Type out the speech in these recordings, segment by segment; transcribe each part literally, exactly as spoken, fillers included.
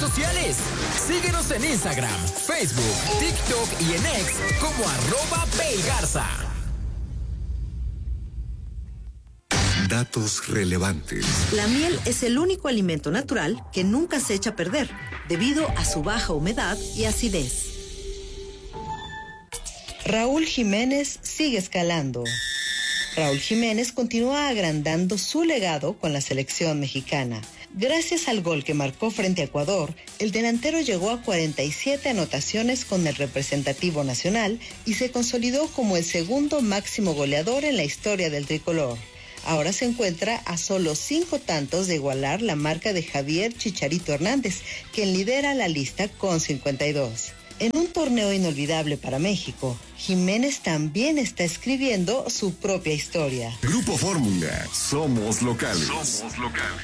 sociales. Síguenos en Instagram, Facebook, TikTok y en X como arroba Paygarza. Datos relevantes. La miel es el único alimento natural que nunca se echa a perder, debido a su baja humedad y acidez. Raúl Jiménez sigue escalando. Raúl Jiménez continúa agrandando su legado con la selección mexicana. Gracias al gol que marcó frente a Ecuador, el delantero llegó a cuarenta y siete anotaciones con el representativo nacional y se consolidó como el segundo máximo goleador en la historia del tricolor. Ahora se encuentra a solo cinco tantos de igualar la marca de Javier Chicharito Hernández, quien lidera la lista con cincuenta y dos. En un torneo inolvidable para México, Jiménez también está escribiendo su propia historia. Grupo Fórmula, somos locales. Somos locales.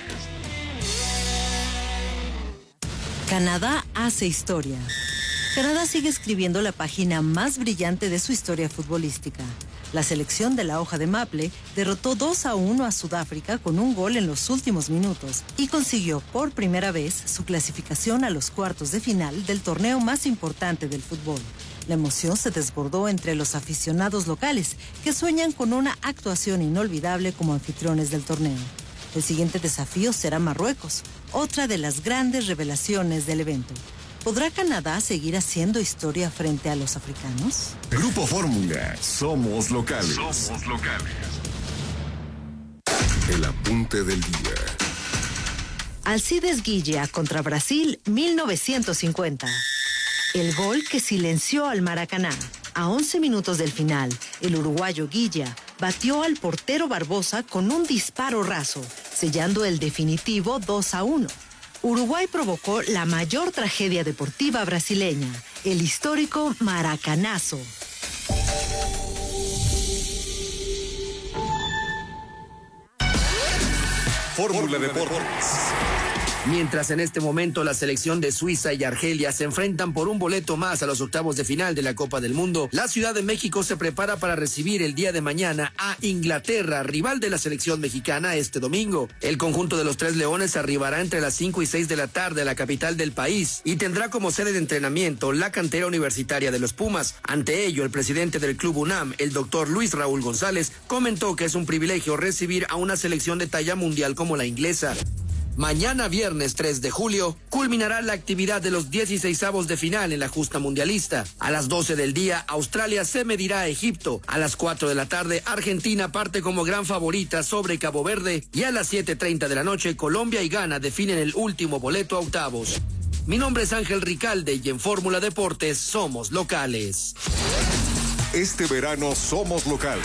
Canadá hace historia. Canadá sigue escribiendo la página más brillante de su historia futbolística. La selección de la hoja de maple derrotó dos a uno a Sudáfrica con un gol en los últimos minutos y consiguió por primera vez su clasificación a los cuartos de final del torneo más importante del fútbol. La emoción se desbordó entre los aficionados locales que sueñan con una actuación inolvidable como anfitriones del torneo. El siguiente desafío será Marruecos, otra de las grandes revelaciones del evento. ¿Podrá Canadá seguir haciendo historia frente a los africanos? Grupo Fórmula, somos locales. Somos locales. El apunte del día. Alcides Guilla contra Brasil, mil novecientos cincuenta. El gol que silenció al Maracaná. A once minutos del final, el uruguayo Guilla batió al portero Barbosa con un disparo raso, sellando el definitivo dos a uno. Uruguay provocó la mayor tragedia deportiva brasileña, el histórico Maracanazo. Fórmula Deportes. Mientras en este momento la selección de Suiza y Argelia se enfrentan por un boleto más a los octavos de final de la Copa del Mundo, la Ciudad de México se prepara para recibir el día de mañana a Inglaterra, rival de la selección mexicana este domingo. El conjunto de los Tres Leones arribará entre las cinco y seis de la tarde a la capital del país y tendrá como sede de entrenamiento la cantera universitaria de los Pumas. Ante ello, el presidente del Club UNAM, el doctor Luis Raúl González, comentó que es un privilegio recibir a una selección de talla mundial como la inglesa. Mañana viernes tres de julio culminará la actividad de los dieciseisavos de final en la justa mundialista. A las doce del día, Australia se medirá a Egipto. A las cuatro de la tarde, Argentina parte como gran favorita sobre Cabo Verde. Y a las siete treinta de la noche, Colombia y Ghana definen el último boleto a octavos. Mi nombre es Ángel Ricalde y en Fórmula Deportes somos locales. Este verano somos locales.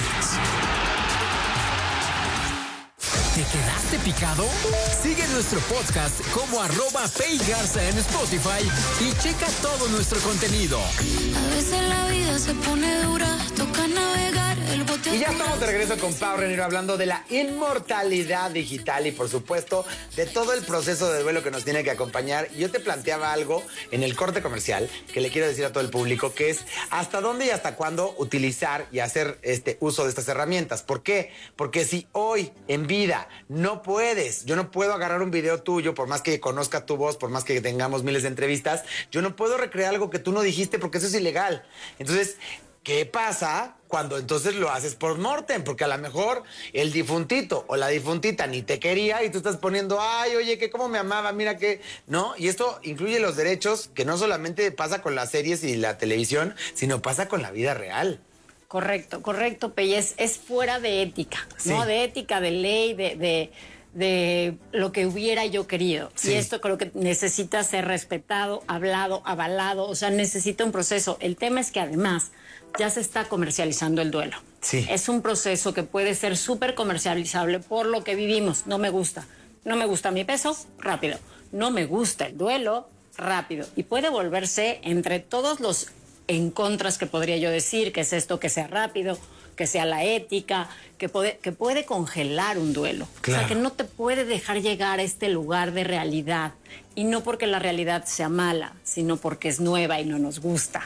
¿Te quedaste picado? Sigue nuestro podcast como arroba Paygarza en Spotify y checa todo nuestro contenido. A veces la vida se pone dura, toca navegar el bote. Y ya estamos de regreso con Pau Renero hablando de la inmortalidad digital y por supuesto de todo el proceso de duelo que nos tiene que acompañar. Yo te planteaba algo en el corte comercial que le quiero decir a todo el público, que es hasta dónde y hasta cuándo utilizar y hacer este uso de estas herramientas. ¿Por qué? Porque si hoy en vida no puedes, yo no puedo agarrar un video tuyo, por más que conozca tu voz, por más que tengamos miles de entrevistas, yo no puedo recrear algo que tú no dijiste porque eso es ilegal. Entonces, ¿qué pasa cuando entonces lo haces por mortem? Porque a lo mejor el difuntito o la difuntita ni te quería y tú estás poniendo, ay, oye, que cómo me amaba, mira que, ¿no? Y esto incluye los derechos que no solamente pasa con las series y la televisión, sino pasa con la vida real. Correcto, correcto, Peyes, es fuera de ética, Sí. ¿no? De ética, de ley, de, de, de lo que hubiera yo querido. Sí. Y esto creo que necesita ser respetado, hablado, avalado, o sea, necesita un proceso. El tema es que además ya se está comercializando el duelo. Sí. Es un proceso que puede ser súper comercializable por lo que vivimos. No me gusta. No me gusta mi peso, rápido. No me gusta el duelo, rápido. Y puede volverse entre todos los en contras que podría yo decir, que es esto, que sea rápido, que sea la ética, que puede, que puede congelar un duelo. Claro. O sea, que no te puede dejar llegar a este lugar de realidad. Y no porque la realidad sea mala, sino porque es nueva y no nos gusta.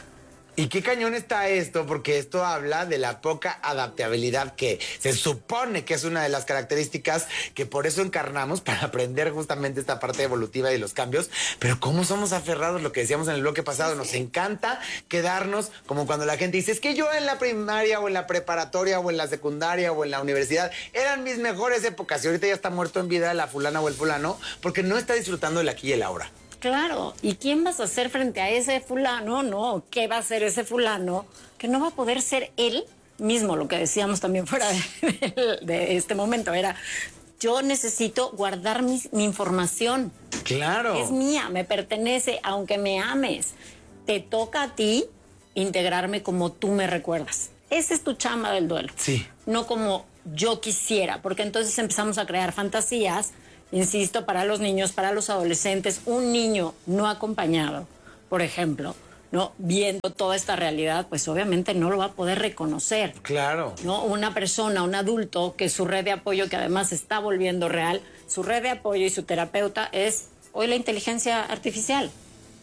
Y qué cañón está esto, porque esto habla de la poca adaptabilidad que se supone que es una de las características que por eso encarnamos, para aprender justamente esta parte evolutiva y los cambios. Pero cómo somos aferrados, lo que decíamos en el bloque pasado, nos encanta quedarnos como cuando la gente dice, es que yo en la primaria o en la preparatoria o en la secundaria o en la universidad eran mis mejores épocas y ahorita ya está muerto en vida la fulana o el fulano porque no está disfrutando del aquí y el ahora. Claro, ¿y quién vas a hacer frente a ese fulano? No, ¿qué va a hacer ese fulano? Que no va a poder ser él mismo, lo que decíamos también fuera de, de, de este momento, era, yo necesito guardar mi, mi información. Claro. Es mía, me pertenece, aunque me ames. Te toca a ti integrarme como tú me recuerdas. Esa es tu chamba del duelo. Sí. No como yo quisiera, porque entonces empezamos a crear fantasías. Insisto, para los niños, para los adolescentes, un niño no acompañado, por ejemplo, ¿no? Viendo toda esta realidad, pues obviamente no lo va a poder reconocer. Claro. ¿No? Una persona, un adulto, que su red de apoyo, que además se está volviendo real, su red de apoyo y su terapeuta es hoy la inteligencia artificial.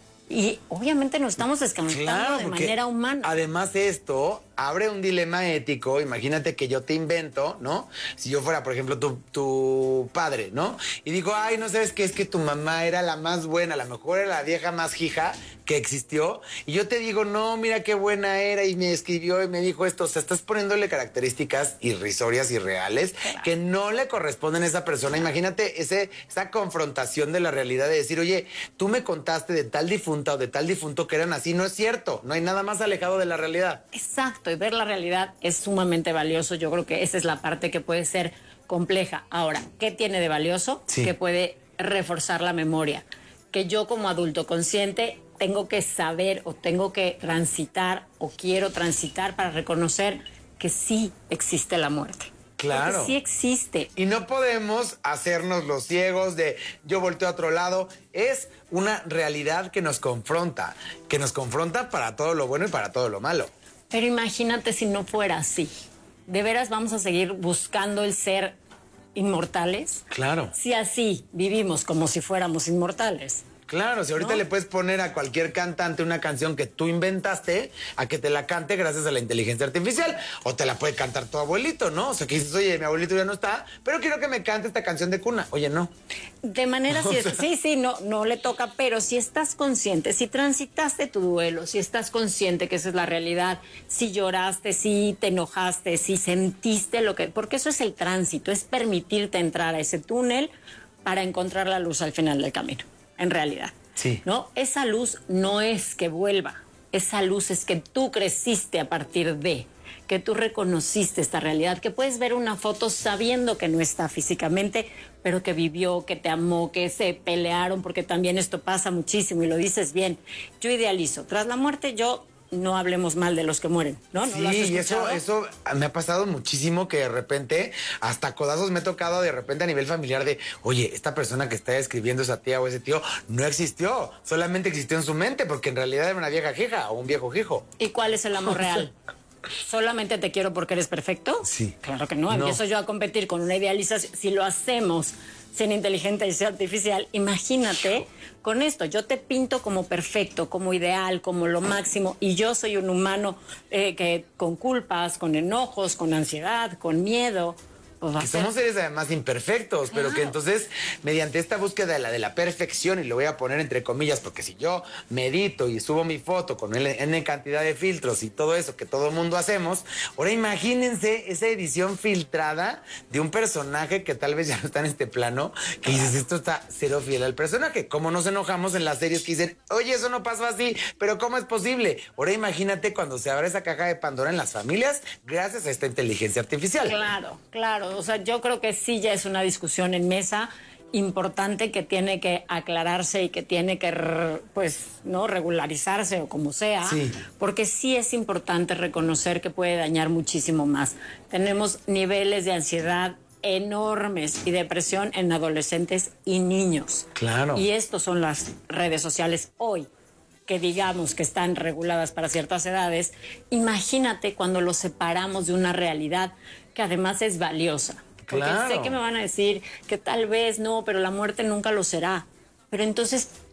Y obviamente nos estamos desconectando Claro, de porque manera humana. Además esto abre un dilema ético. Imagínate que yo te invento, ¿no? Si yo fuera, por ejemplo, tu, tu padre, ¿no? Y digo, ay, no sabes qué, es que tu mamá era la más buena, a lo mejor era la vieja más jija que existió. Y yo te digo, no, mira qué buena era y me escribió y me dijo esto. O sea, estás poniéndole características irrisorias y reales claro. que no le corresponden a esa persona. Imagínate ese, esa confrontación de la realidad de decir, oye, tú me contaste de tal difunta o de tal difunto que eran así. No es cierto, no hay nada más alejado de la realidad. Exacto. Y ver la realidad es sumamente valioso. Yo creo que esa es la parte que puede ser compleja. Ahora, ¿qué tiene de valioso? Sí. Que puede reforzar la memoria. Que yo como adulto consciente tengo que saber o tengo que transitar o quiero transitar para reconocer que sí existe la muerte. Claro. Porque sí existe. Y no podemos hacernos los ciegos de yo volteo a otro lado. Es una realidad que nos confronta, que nos confronta para todo lo bueno y para todo lo malo. Pero imagínate si no fuera así. ¿De veras vamos a seguir buscando el ser inmortales? Claro. Si así vivimos como si fuéramos inmortales. Claro, si ahorita ¿no? le puedes poner a cualquier cantante una canción que tú inventaste a que te la cante gracias a la inteligencia artificial. O te la puede cantar tu abuelito, ¿no? O sea, que dices, oye, mi abuelito ya no está, pero quiero que me cante esta canción de cuna. Oye, no. De manera, si es, sí, sí, no, no le toca, pero si estás consciente, si transitaste tu duelo, si estás consciente que esa es la realidad, si lloraste, si te enojaste, si sentiste lo que... Porque eso es el tránsito, es permitirte entrar a ese túnel para encontrar la luz al final del camino. En realidad, sí. ¿no? Esa luz no es que vuelva, esa luz es que tú creciste a partir de, que tú reconociste esta realidad, que puedes ver una foto sabiendo que no está físicamente, pero que vivió, que te amó, que se pelearon, porque también esto pasa muchísimo y lo dices bien. Yo idealizo, tras la muerte yo... No hablemos mal de los que mueren, ¿no? ¿No sí, lo has y eso, eso me ha pasado muchísimo que de repente, hasta codazos me he tocado de repente a nivel familiar de, oye, esta persona que está escribiendo esa tía o ese tío no existió, solamente existió en su mente porque en realidad era una vieja jija o un viejo jijo. ¿Y cuál es el amor real? ¿Solamente te quiero porque eres perfecto? Sí. Claro que no, no. Empiezo yo a competir con una idealización. Si lo hacemos sin inteligencia artificial, imagínate con esto. Yo te pinto como perfecto, como ideal, como lo máximo, y yo soy un humano eh, que con culpas, con enojos, con ansiedad, con miedo. Pues que somos seres además imperfectos, claro. pero que entonces, mediante esta búsqueda de la, de la perfección, y lo voy a poner entre comillas, porque si yo medito y subo mi foto con N cantidad de filtros y todo eso que todo el mundo hacemos, ahora imagínense esa edición filtrada de un personaje que tal vez ya no está en este plano, que dices, esto está cero fiel al personaje. ¿Cómo nos enojamos en las series que dicen, oye, eso no pasó así, pero cómo es posible? Ahora imagínate cuando se abre esa caja de Pandora en las familias gracias a esta inteligencia artificial. Claro, claro. O sea, yo creo que sí ya es una discusión en mesa importante que tiene que aclararse y que tiene que, pues, no regularizarse o como sea, sí. porque sí es importante reconocer que puede dañar muchísimo más. Tenemos niveles de ansiedad enormes y depresión en adolescentes y niños. Claro. Y estos son las redes sociales hoy, que digamos que están reguladas para ciertas edades. Imagínate cuando los separamos de una realidad que además es valiosa. Porque claro. sé que me van a decir que tal vez no, pero la muerte nunca lo será. Pero entonces,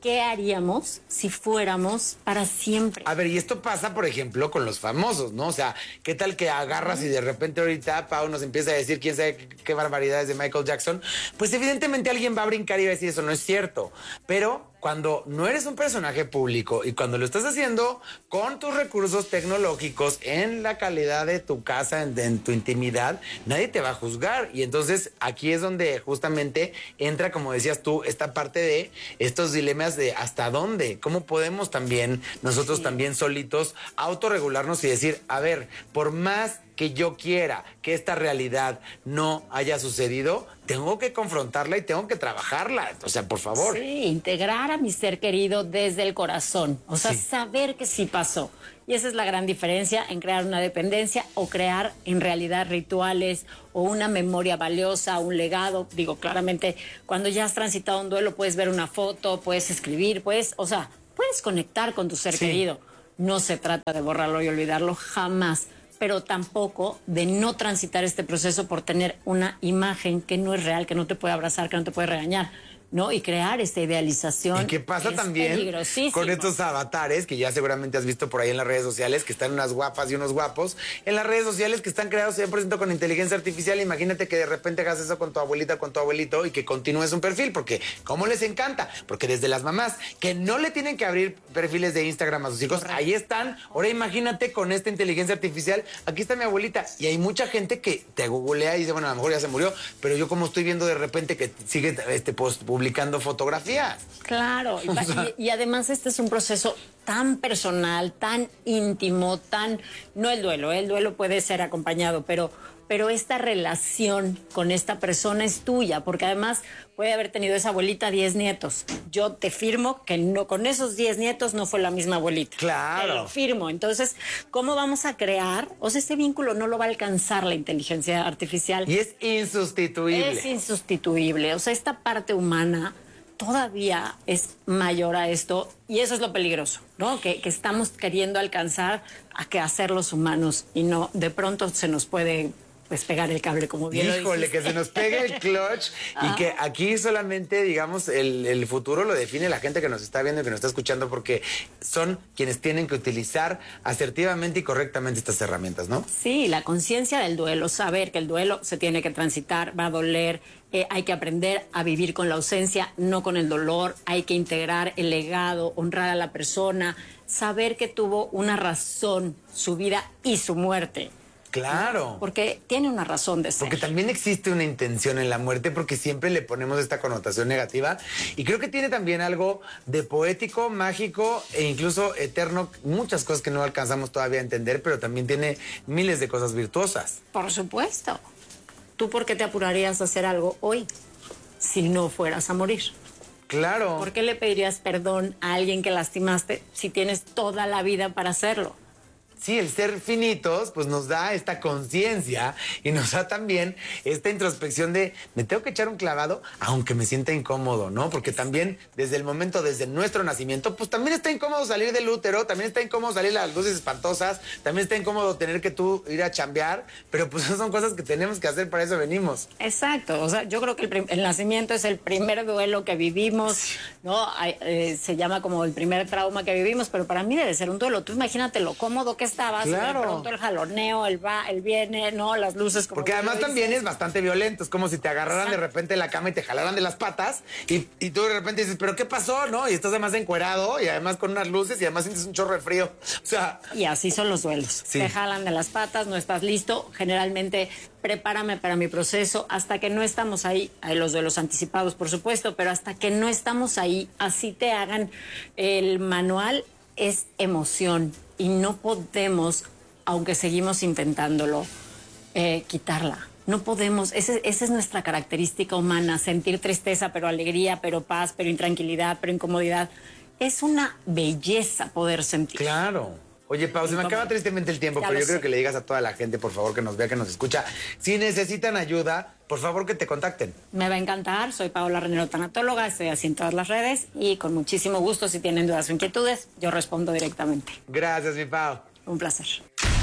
¿qué haríamos si fuéramos para siempre? A ver, y esto pasa, por ejemplo, con los famosos, ¿no? O sea, ¿qué tal que agarras y de repente ahorita Pau nos empieza a decir quién sabe qué, qué barbaridades de Michael Jackson? Pues evidentemente alguien va a brincar y va a decir eso no es cierto. Pero cuando no eres un personaje público y cuando lo estás haciendo con tus recursos tecnológicos en la calidad de tu casa, en, en tu intimidad, nadie te va a juzgar. Y entonces aquí es donde justamente entra, como decías tú, esta parte de estos dilemas de hasta dónde, cómo podemos también nosotros sí. también solitos autorregularnos y decir, a ver, por más que yo quiera que esta realidad no haya sucedido, tengo que confrontarla y tengo que trabajarla. O sea, por favor. Sí, integrar a mi ser querido desde el corazón. O sea, sí. saber que sí pasó. Y esa es la gran diferencia en crear una dependencia o crear en realidad rituales o una memoria valiosa, un legado. Digo, claramente, cuando ya has transitado un duelo, puedes ver una foto, puedes escribir, puedes, o sea, puedes conectar con tu ser sí. querido. No se trata de borrarlo y olvidarlo jamás, pero tampoco de no transitar este proceso por tener una imagen que no es real, que no te puede abrazar, que no te puede regañar, ¿no? Y crear esta idealización. ¿Y qué pasa también con estos avatares que ya seguramente has visto por ahí en las redes sociales, que están unas guapas y unos guapos, en las redes sociales que están creados cien por ciento con inteligencia artificial? Imagínate que de repente hagas eso con tu abuelita, con tu abuelito y que continúes un perfil, porque ¿cómo les encanta? Porque desde las mamás que no le tienen que abrir perfiles de Instagram a sus hijos, ahí están. Ahora imagínate con esta inteligencia artificial, aquí está mi abuelita, y hay mucha gente que te googlea y dice, bueno, a lo mejor ya se murió, pero yo como estoy viendo de repente que sigue este post publicando fotografías. Claro, y, o sea, y, y además este es un proceso tan personal, tan íntimo, tan... No el duelo, el duelo puede ser acompañado, pero, pero esta relación con esta persona es tuya, porque además puede haber tenido esa abuelita diez nietos. Yo te firmo que no, con esos diez nietos no fue la misma abuelita. Claro. Te lo firmo. Entonces, ¿cómo vamos a crear? O sea, este vínculo no lo va a alcanzar la inteligencia artificial. Y es insustituible. Es insustituible. O sea, esta parte humana todavía es mayor a esto, y eso es lo peligroso, ¿no? Que, que estamos queriendo alcanzar a que hacer los humanos y no, de pronto se nos puede pues pegar el cable, como bien Híjole, lo dijiste. que se nos pegue el clutch y que aquí solamente, digamos, el, el futuro lo define la gente que nos está viendo y que nos está escuchando, porque son quienes tienen que utilizar asertivamente y correctamente estas herramientas, ¿no? Sí, la conciencia del duelo, saber que el duelo se tiene que transitar, va a doler, eh, hay que aprender a vivir con la ausencia, no con el dolor, hay que integrar el legado, honrar a la persona, saber que tuvo una razón, su vida y su muerte. Claro. Porque tiene una razón de ser. Porque también existe una intención en la muerte, porque siempre le ponemos esta connotación negativa. Y creo que tiene también algo de poético, mágico e incluso eterno. Muchas cosas que no alcanzamos todavía a entender, pero también tiene miles de cosas virtuosas. Por supuesto. ¿Tú por qué te apurarías a hacer algo hoy si no fueras a morir? Claro. ¿Por qué le pedirías perdón a alguien que lastimaste si tienes toda la vida para hacerlo? Sí, el ser finitos pues nos da esta conciencia y nos da también esta introspección de me tengo que echar un clavado aunque me sienta incómodo, ¿no? Porque también desde el momento, desde nuestro nacimiento, pues también está incómodo salir del útero, también está incómodo salir las luces espantosas, también está incómodo tener que tú ir a chambear, pero pues son cosas que tenemos que hacer, para eso venimos. Exacto, o sea, yo creo que el, el nacimiento es el primer duelo que vivimos, ¿no? Hay, eh, se llama como el primer trauma que vivimos, pero para mí debe ser un duelo. Tú imagínate lo cómodo que estabas, claro. Y de pronto el jaloneo, el va, el viene, no, las luces como... Porque además también es bastante violento, es como si te agarraran Exacto. de repente en la cama y te jalaran de las patas y, y tú de repente dices, ¿pero qué pasó? ¿No? Y estás además encuerado y además con unas luces y además sientes un chorro de frío. O sea... Y así son los duelos. Sí. Te jalan de las patas, no estás listo, generalmente prepárame para mi proceso, hasta que no estamos ahí, hay los duelos anticipados por supuesto, pero hasta que no estamos ahí, así te hagan el manual, es emoción y no podemos, aunque seguimos intentándolo, eh, quitarla. No podemos, ese, esa es nuestra característica humana, sentir tristeza, pero alegría, pero paz, pero intranquilidad, pero incomodidad. Es una belleza poder sentir. Claro. Oye, Pau, se me acaba tristemente el tiempo, ya pero yo sé. Creo que le digas a toda la gente, por favor, que nos vea, que nos escucha. Si necesitan ayuda, por favor, que te contacten. Me va a encantar. Soy Paola Ranero, tanatóloga. Estoy así en todas las redes y con muchísimo gusto, si tienen dudas o inquietudes, yo respondo directamente. Gracias, mi Pau. Un placer.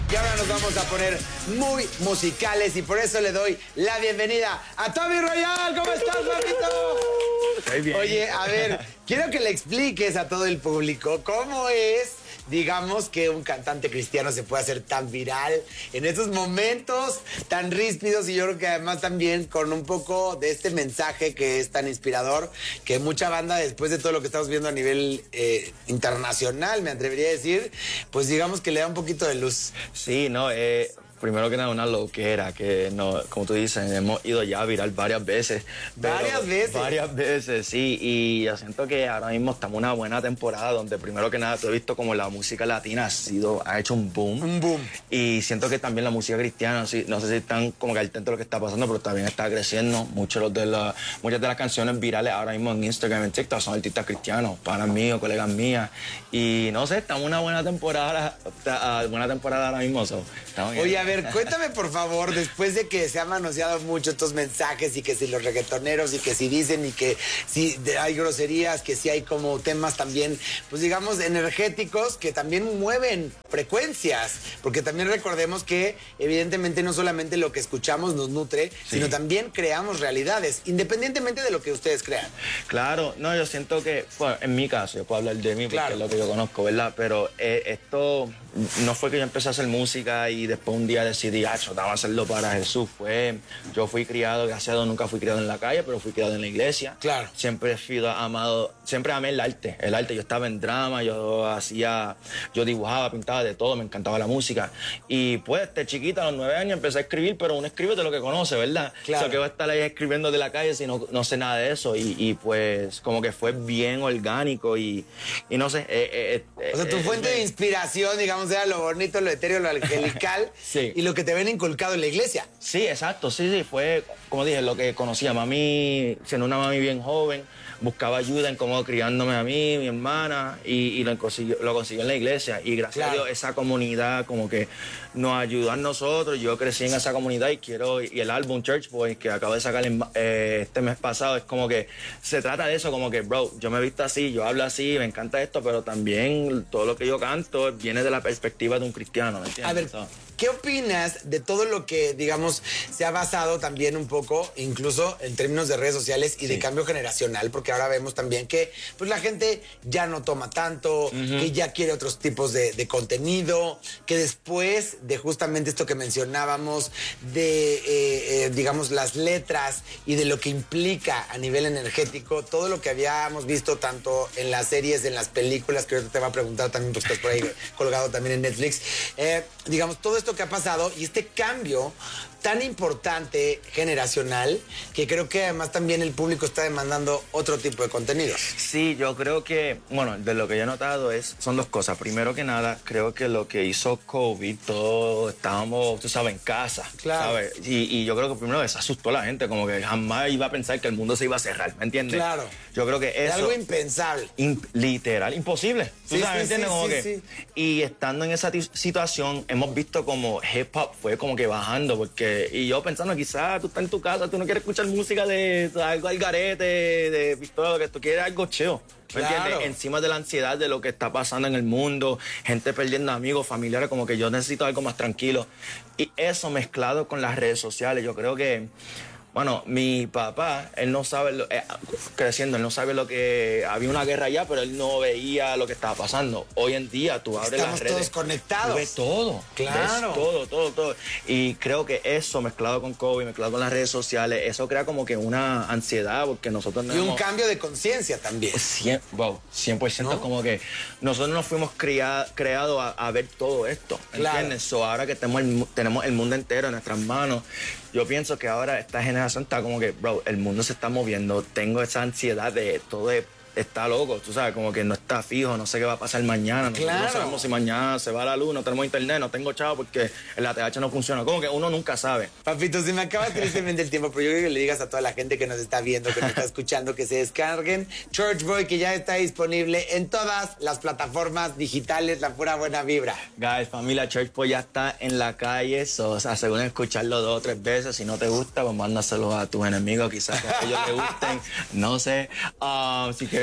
Y ahora nos vamos a poner muy musicales y por eso le doy la bienvenida a Tommy Royal. ¿Cómo estás, papito? Muy bien. Oye, a ver, quiero que le expliques a todo el público cómo es, digamos, que un cantante cristiano se puede hacer tan viral en estos momentos tan ríspidos y yo creo que además también con un poco de este mensaje que es tan inspirador, que mucha banda después de todo lo que estamos viendo a nivel eh, internacional, me atrevería a decir, pues digamos que le da un poquito de luz. Sí, no, eh, primero que nada una loquera, que no, como tú dices, hemos ido ya a viral varias veces. ¿Varias veces? Varias veces, sí, y yo siento que ahora mismo estamos en una buena temporada donde primero que nada te he visto como la música latina ha sido, ha hecho un boom. Un boom. Y siento que también la música cristiana, sí, no sé si están como que al tanto de lo que está pasando, pero también está creciendo. Muchos de la, muchas de las canciones virales ahora mismo en Instagram y en TikTok son artistas cristianos, panas míos, colegas mías. Y no sé, estamos en una buena temporada, buena temporada ahora mismo. So, estamos Oye, a ver, cuéntame por favor, después de que se han manoseado mucho estos mensajes y que si los reggaetoneros y que si dicen y que si hay groserías, que si hay como temas también, pues digamos, energéticos que también mueven frecuencias, porque también recordemos que evidentemente no solamente lo que escuchamos nos nutre, sí, sino también creamos realidades, independientemente de lo que ustedes crean. Claro, no, yo siento que, bueno, en mi caso, yo puedo hablar de mí porque Claro. es lo que yo conozco, ¿verdad? Pero eh, esto no fue que yo empecé a hacer música y después un día decidí, ah, yo estaba a hacerlo para Jesús. Fue, yo fui criado, gracias a Dios, nunca fui criado en la calle, pero fui criado en la iglesia. Claro. Siempre he sido amado, siempre amé el arte, el arte. Yo estaba en drama, yo hacía, yo dibujaba, pintaba de todo, me encantaba la música. Y pues, de chiquita, a los nueve años, empecé a escribir, pero uno escribe de lo que conoce, ¿verdad? Claro. O sea, que voy a estar ahí escribiendo de la calle si no, no sé nada de eso. Y, y pues, como que fue bien orgánico y, y no sé. Eh, eh, O sea, tu eh, fuente eh, de inspiración, digamos, era lo bonito, lo etéreo, lo angelical Sí. y lo que te ven inculcado en la iglesia. Sí, exacto, sí, sí, fue, como dije, lo que conocía. Mami, siendo una mami bien joven, buscaba ayuda en cómo criándome a mí, mi hermana, y, y lo, consiguió, lo consiguió en la iglesia. Y gracias Claro. a Dios, esa comunidad como que nos ayudó a nosotros. Yo crecí en esa comunidad y quiero, y el álbum Church Boy, que acabo de sacar en, eh, este mes pasado, es como que se trata de eso, como que, bro, yo me he visto así, yo hablo así, me encanta esto, pero también todo lo que yo canto viene de la perspectiva de un cristiano, ¿me entiendes? A ver, So, ¿qué opinas de todo lo que, digamos, se ha basado también un poco, incluso en términos de redes sociales y de Sí. cambio generacional? Porque ahora vemos también que pues, la gente ya no toma tanto, uh-huh. que ya quiere otros tipos de, de contenido, que después de justamente esto que mencionábamos, de, eh, eh, digamos, las letras y de lo que implica a nivel energético, todo lo que habíamos visto tanto en las series, en las películas, que ahorita te va a preguntar también, porque estás por ahí colgado también en Netflix, eh, digamos, todo esto que ha pasado y este cambio tan importante generacional que creo que además también el público está demandando otro tipo de contenidos. Sí, yo creo que, bueno, de lo que yo he notado es, son dos cosas. Primero que nada, creo que lo que hizo COVID, todos estábamos, tú sabes, en casa, Claro. ¿sabes? Y, y yo creo que primero eso asustó a la gente, como que jamás iba a pensar que el mundo se iba a cerrar, ¿me entiendes? Claro. Yo creo que Es eso... algo impensable. Imp- literal, imposible. ¿Tú Sí, sabes? ¿Me sí, entiendes? sí, Como sí, que, sí. Y estando en esa ti- situación, hemos visto como hip hop fue como que bajando, porque, y yo pensando, quizás tú estás en tu casa, tú no quieres escuchar música de, de algo al garete, de, de pistola, que tú quieres algo cheo. ¿Me Claro. entiendes? Encima de la ansiedad de lo que está pasando en el mundo, gente perdiendo amigos, familiares, como que yo necesito algo más tranquilo. Y eso mezclado con las redes sociales, yo creo que... Bueno, mi papá, él no sabe, lo, eh, creciendo, él no sabe lo que... Había una guerra allá, pero él no veía lo que estaba pasando. Hoy en día tú abres Estamos las redes... todos conectados. Tú ves todo. Claro. Ves todo, todo, todo. Y creo que eso, mezclado con COVID, mezclado con las redes sociales, eso crea como que una ansiedad, porque nosotros no Y un hemos- cambio de conciencia también. cien, wow, cien por ciento ¿No? como que nosotros nos fuimos crea- creados a, a ver todo esto, Claro. ¿entiendes? So, ahora que tenemos el, mu- tenemos el mundo entero en nuestras manos, yo pienso que ahora esta generación está como que, bro, el mundo se está moviendo, tengo esa ansiedad de todo es- está loco, tú sabes, como que no está fijo, no sé qué va a pasar mañana, nosotros Claro. no sabemos si mañana se va la luz, no tenemos internet, no tengo chavo porque el A T H no funciona, como que uno nunca sabe. Papito, se me acaba tristemente el tiempo, pero yo quiero que le digas a toda la gente que nos está viendo, que nos está escuchando, que se descarguen Church Boy, que ya está disponible en todas las plataformas digitales, la pura buena vibra. Guys, familia Church Boy ya está en la calle, so, o sea, aseguren escucharlo dos o tres veces. Si no te gusta, pues mándaselo a tus enemigos, quizás que a ellos les gusten, no sé. Um, si quieres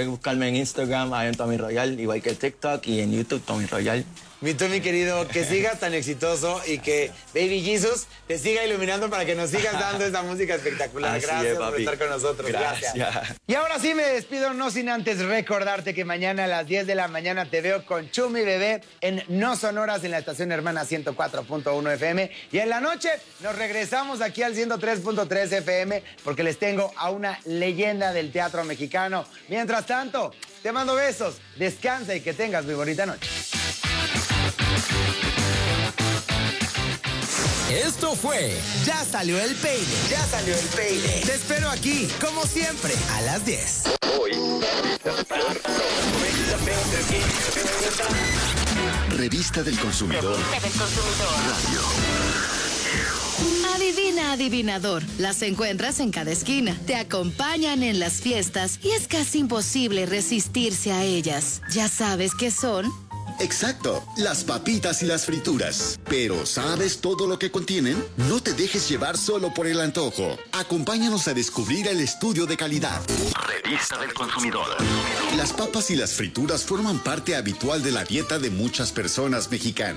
puedes buscarme en Instagram, I am Tommy Royal, igual que TikTok y en YouTube Tommy Royal. Mi Tommy querido, que sigas tan exitoso y que Baby Jesus te siga iluminando para que nos sigas dando esta música espectacular. Así Gracias es, por papi. estar con nosotros. Gracias. Gracias. Y ahora sí me despido, no sin antes recordarte que mañana a las diez de la mañana te veo con Chumi Bebé en No Sonoras en la estación hermana ciento cuatro punto uno F M. Y en la noche nos regresamos aquí al ciento tres punto tres F M porque les tengo a una leyenda del teatro mexicano. Mientras tanto, te mando besos, descansa y que tengas muy bonita noche. Esto fue Ya salió el peine. Ya salió el peine. Te espero aquí, como siempre, a las diez. Revista del Consumidor. Radio. Adivina, adivinador. Las encuentras en cada esquina. Te acompañan en las fiestas y es casi imposible resistirse a ellas. ¿Ya sabes qué son? Exacto, las papitas y las frituras. Pero ¿sabes todo lo que contienen? No te dejes llevar solo por el antojo. Acompáñanos a descubrir el estudio de calidad. Revista del Consumidor. Las papas y las frituras forman parte habitual de la dieta de muchas personas mexicanas.